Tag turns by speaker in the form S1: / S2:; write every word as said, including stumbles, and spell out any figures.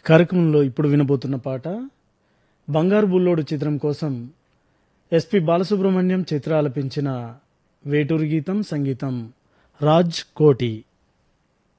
S1: కార్యక్రమంలో ఇప్పుడు వినబోతున్న పాట బంగారు బుల్లోడు చిత్రం కోసం ఎస్పి బాలసుబ్రహ్మణ్యం చిత్ర ఆలపించిన వేటూరి గీతం, సంగీతం రాజ్ కోటి.